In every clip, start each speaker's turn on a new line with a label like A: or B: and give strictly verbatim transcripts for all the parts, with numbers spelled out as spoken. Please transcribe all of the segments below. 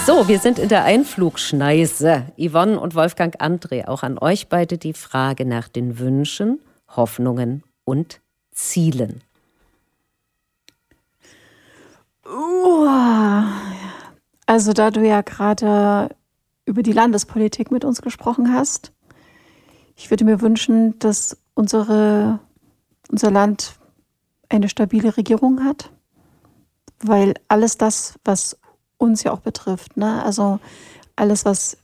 A: So, wir sind in der Einflugschneise. Yvonne und Wolfgang André, auch an euch beide die Frage nach den Wünschen, Hoffnungen und Zielen.
B: Uh, also da du ja gerade über die Landespolitik mit uns gesprochen hast, ich würde mir wünschen, dass unsere, unser Land eine stabile Regierung hat, weil alles das, was uns ja auch betrifft, ne? Also alles, was,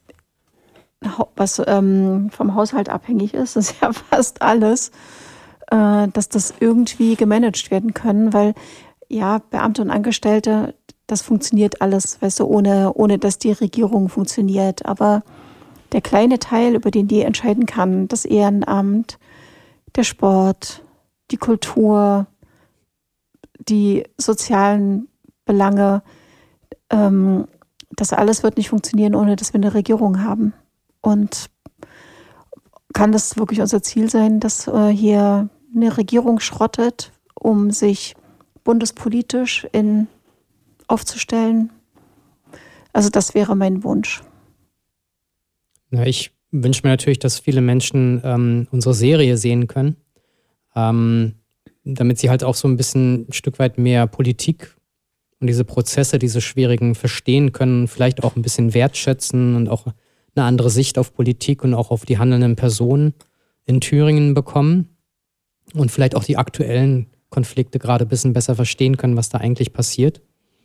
B: was ähm, vom Haushalt abhängig ist, ist ja fast alles, äh, dass das irgendwie gemanagt werden können, weil ja, Beamte und Angestellte, das funktioniert alles, weißt du, ohne, ohne dass die Regierung funktioniert. Aber der kleine Teil, über den die entscheiden kann, das Ehrenamt, der Sport, die Kultur, die sozialen Belange, ähm, das alles wird nicht funktionieren, ohne dass wir eine Regierung haben. Und kann das wirklich unser Ziel sein, dass äh, hier eine Regierung schrottet, um sich bundespolitisch in, aufzustellen? Also das wäre mein Wunsch.
C: Ja, ich wünsche mir natürlich, dass viele Menschen ähm, unsere Serie sehen können, ähm, damit sie halt auch so ein bisschen ein Stück weit mehr Politik und diese Prozesse, diese schwierigen verstehen können, vielleicht auch ein bisschen wertschätzen und auch eine andere Sicht auf Politik und auch auf die handelnden Personen in Thüringen bekommen und vielleicht auch die aktuellen Konflikte gerade ein bisschen besser verstehen können, was da eigentlich passiert.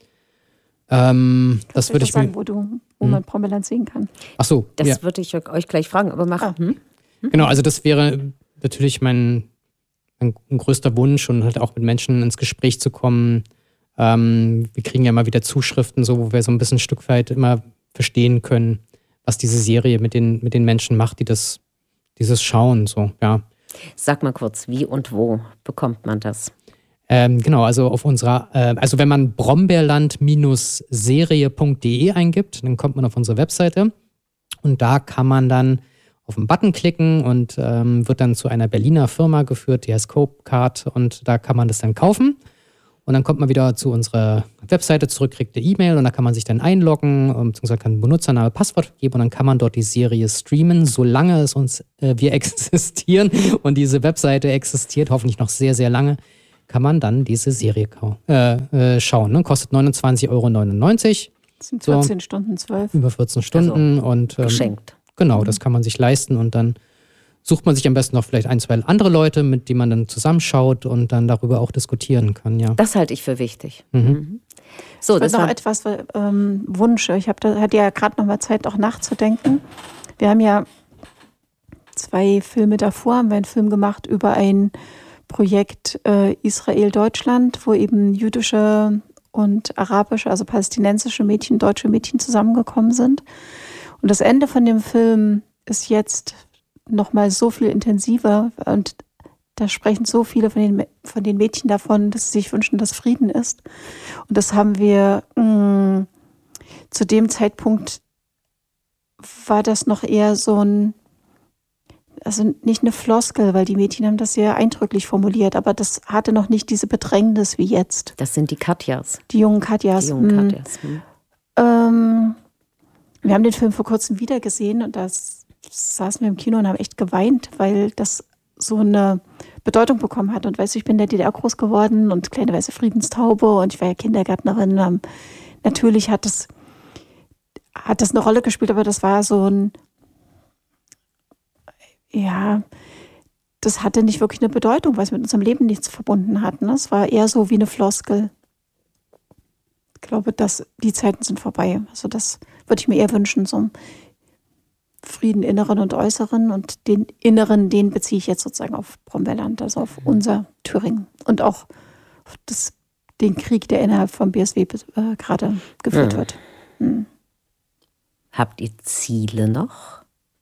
C: Ähm, das würde ich
B: sagen,
C: mir,
B: wo, du, wo hm? man Prommeland sehen kann.
C: Ach so,
A: das
C: ja.
A: würde ich euch gleich fragen, aber mach.
B: Ah.
A: Hm?
C: Genau, also das wäre natürlich mein, mein größter Wunsch und halt auch mit Menschen ins Gespräch zu kommen. Ähm, wir kriegen ja immer wieder Zuschriften, so wo wir so ein bisschen ein Stück weit immer verstehen können, was diese Serie mit den, mit den Menschen macht, die das, dieses schauen, so, ja.
A: Sag mal kurz, wie und wo bekommt man das?
C: Ähm, genau, also auf unserer, äh, also wenn man brombeerland Serie punkt de eingibt, dann kommt man auf unsere Webseite und da kann man dann auf den Button klicken und ähm, wird dann zu einer Berliner Firma geführt, die heißt Copecard, und da kann man das dann kaufen. Und dann kommt man wieder zu unserer Webseite zurück, kriegt eine E-Mail und da kann man sich dann einloggen, beziehungsweise kann Benutzername, Passwort geben und dann kann man dort die Serie streamen, solange es uns äh, wir existieren und diese Webseite existiert, hoffentlich noch sehr, sehr lange, kann man dann diese Serie kau- äh, äh, schauen. Ne? Kostet neunundzwanzig Euro neunundneunzig.
B: Das sind vierzehn so, Stunden, zwölf.
C: Über vierzehn Stunden. Also, und ähm,
A: geschenkt.
C: Genau, das kann man sich leisten und dann sucht man sich am besten noch vielleicht ein, zwei andere Leute, mit denen man dann zusammenschaut und dann darüber auch diskutieren kann, ja.
A: Das halte ich für wichtig.
C: Mhm.
A: Mhm. So,
B: das
A: das
B: noch
A: war
B: etwas ähm, Wunsch. Ich hab, da, hatte ja gerade noch mal Zeit, auch nachzudenken. Wir haben ja zwei Filme davor, haben wir einen Film gemacht über ein Projekt äh, Israel-Deutschland, wo eben jüdische und arabische, also palästinensische Mädchen, deutsche Mädchen zusammengekommen sind. Und das Ende von dem Film ist jetzt noch mal so viel intensiver und da sprechen so viele von den, von den Mädchen davon, dass sie sich wünschen, dass Frieden ist. Und das haben wir mh, zu dem Zeitpunkt war das noch eher so ein, also nicht eine Floskel, weil die Mädchen haben das sehr eindrücklich formuliert, aber das hatte noch nicht diese Bedrängnis wie jetzt.
A: Das sind die Katjas.
B: Die jungen Katjas.
A: Die jungen Katjas. Hm.
B: Ähm, wir haben den Film vor kurzem wieder gesehen und das saßen wir im Kino und haben echt geweint, weil das so eine Bedeutung bekommen hat. Und weißt du, ich bin in der D D R groß geworden und kleine weiße Friedenstaube und ich war ja Kindergärtnerin. Um, natürlich hat das, hat das eine Rolle gespielt, aber das war so ein, ja, das hatte nicht wirklich eine Bedeutung, weil es mit unserem Leben nichts verbunden hat. Ne? Es war eher so wie eine Floskel. Ich glaube, dass die Zeiten sind vorbei. Also das würde ich mir eher wünschen, so Frieden inneren und äußeren, und den inneren, den beziehe ich jetzt sozusagen auf Brombeerland, also auf unser Thüringen und auch auf das, den Krieg, der innerhalb vom B S W äh, gerade geführt
A: hm.
B: wird. Hm.
A: Habt ihr Ziele noch?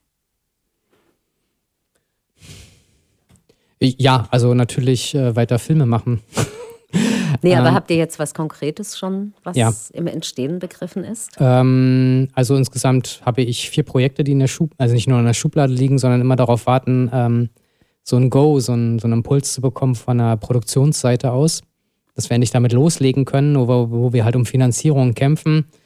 C: Ja, also natürlich äh, weiter Filme machen.
A: Nee, aber
C: ähm,
A: habt ihr jetzt was Konkretes schon, was
C: ja.
A: im Entstehen begriffen ist?
C: Ähm, also insgesamt habe ich vier Projekte, die in der Schub, also nicht nur in der Schublade liegen, sondern immer darauf warten, ähm, so ein Go, so ein, so einen Impuls zu bekommen von der Produktionsseite aus, dass wir endlich damit loslegen können, wo, wo wir halt um Finanzierung kämpfen.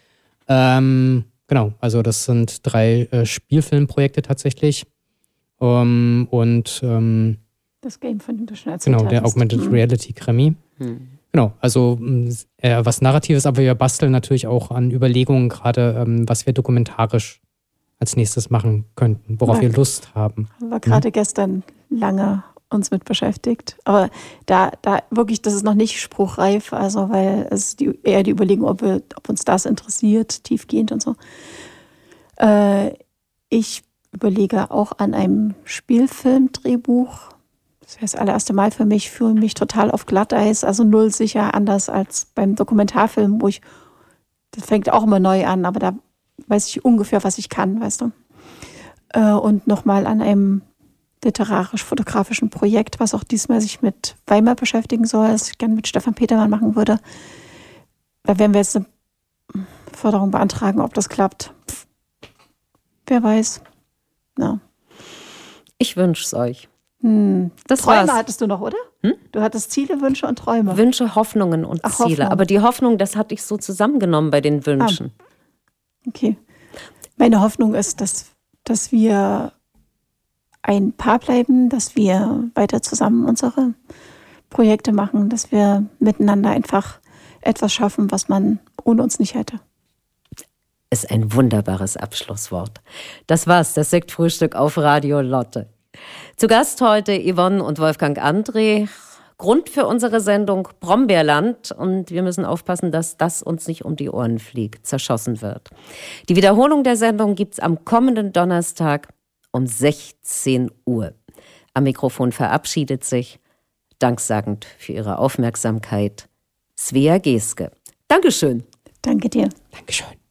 C: Ähm, genau, also das sind drei äh, Spielfilmprojekte tatsächlich. Um, und ähm,
B: das Game, von dem du schon erzählt hast.
C: Genau, der Augmented hm. Reality Krimi. Hm. Genau, also äh, was Narratives, aber wir basteln natürlich auch an Überlegungen gerade, ähm, was wir dokumentarisch als nächstes machen könnten, worauf war, wir Lust haben.
B: Haben wir gerade hm? gestern lange uns mit beschäftigt. Aber da, da wirklich, das ist noch nicht spruchreif, also weil es ist die, eher die Überlegung, ob, wir, ob uns das interessiert, tiefgehend und so. Äh, ich überlege auch an einem Spielfilmdrehbuch. Das wäre das allererste Mal für mich, fühle mich total auf Glatteis, also null sicher, anders als beim Dokumentarfilm, wo ich, das fängt auch immer neu an, aber da weiß ich ungefähr, was ich kann, weißt du. Äh, und nochmal an einem literarisch-fotografischen Projekt, was auch diesmal sich mit Weimar beschäftigen soll, das ich gerne mit Stefan Petermann machen würde. Da werden wir jetzt eine Förderung beantragen, ob das klappt. Pff, wer weiß. Ja.
A: Ich wünsche es euch.
B: Hm. Das Träume war's. Hattest du noch, oder? Hm? Du hattest Ziele, Wünsche und Träume.
A: Wünsche, Hoffnungen und Ach, Ziele. Hoffnung. Aber die Hoffnung, das hatte ich so zusammengenommen bei den Wünschen.
B: Ah. Okay. Meine Hoffnung ist, dass, dass wir ein Paar bleiben, dass wir weiter zusammen unsere Projekte machen, dass wir miteinander einfach etwas schaffen, was man ohne uns nicht hätte.
A: Ist ein wunderbares Abschlusswort. Das war's, das Sektfrühstück auf Radio Lotte. Zu Gast heute Yvonne und Wolfgang André. Grund für unsere Sendung Brombeerland. Und wir müssen aufpassen, dass das uns nicht um die Ohren fliegt, zerschossen wird. Die Wiederholung der Sendung gibt's am kommenden Donnerstag um sechzehn Uhr. Am Mikrofon verabschiedet sich, danksagend für Ihre Aufmerksamkeit, Svea Geske. Dankeschön.
B: Danke dir.
C: Dankeschön.